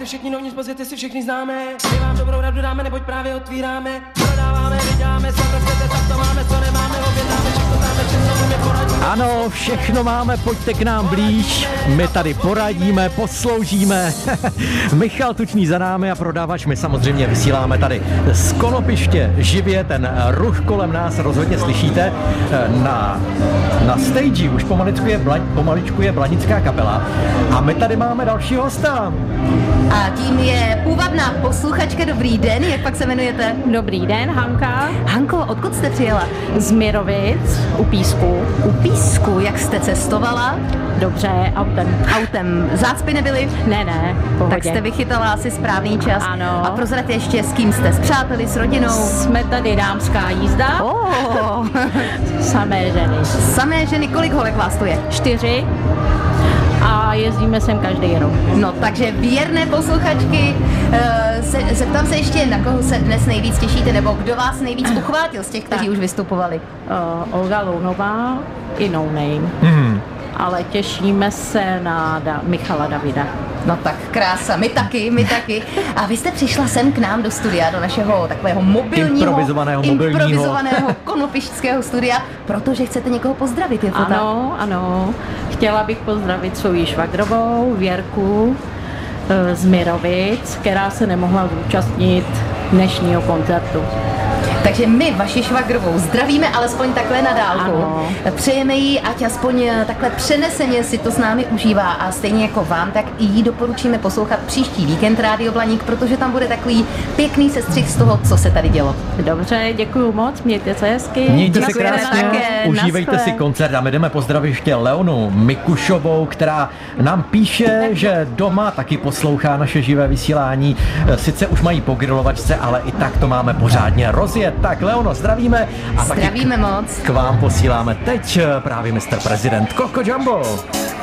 Pojďte všichni dovnitř, pozvěte si, všichni známe. My vám dobrou radu dáme, neboť právě otvíráme. Prodáváme, vyděláme, co chcete, tak to máme, co nemáme, objednáme, všechno dáme, všechno mě poradíme. Ano, všechno máme, pojďte k nám blíž. My tady poradíme, posloužíme. Michal Tučný za námi a prodavač. My samozřejmě vysíláme tady z Konopiště živě, ten ruch kolem nás rozhodně slyšíte. Na stage už pomaličku je blanická kapela a my tady máme dalšího hosta. A tím je půvabná posluchačka. Dobrý den, jak pak se jmenujete? Dobrý den, Hanka. Hanko, odkud jste přijela? Z Mirovic, u Písku. U Písku, jak jste cestovala? Dobře, autem. Autem. Zácpy nebyly? Ne, pohodě. Tak jste vychytala asi správný čas. Ano. A prozraďte ještě, s kým jste? S přáteli, s rodinou? Jsme tady dámská jízda. Oh. Samé ženy. Samé ženy, kolik holek vás tu je? 4. A jezdíme sem každý rok. No, takže věrné posluchačky, zeptám se ještě, na koho se dnes nejvíc těšíte, nebo kdo vás nejvíc uchvátil z těch, kteří už vystupovali? Olga Lounová i No Name. Ale těšíme se na Michala Davida. No tak krása, my taky. A vy jste přišla sem k nám do studia, do našeho takového improvizovaného konopišťského studia, protože chcete někoho pozdravit, je to tak? Ano. Chtěla bych pozdravit svou švagrovou Věrku z Mirovic, která se nemohla zúčastnit dnešního koncertu. Takže my vaši švagrovou zdravíme alespoň takhle na dálku. Ano. Přejeme jí, ať aspoň takhle přeneseně si to s námi užívá a stejně jako vám, tak i jí doporučíme poslouchat příští víkend Rádio Blaník, protože tam bude takový pěkný sestřih z toho, co se tady dělo. Dobře, děkuju moc, mějte se hezky. Mějte se krásně, užívejte si koncert a my jdeme pozdravit ještě Leonu Mikušovou, která nám píše, že doma taky poslouchá naše živé vysílání. Sice už mají po grilovačce, ale i tak to máme pořádně rozjet. Tak Leono, zdravíme. A zdravíme moc. K vám posíláme teď právě Mr. Prezident Coco Jumbo.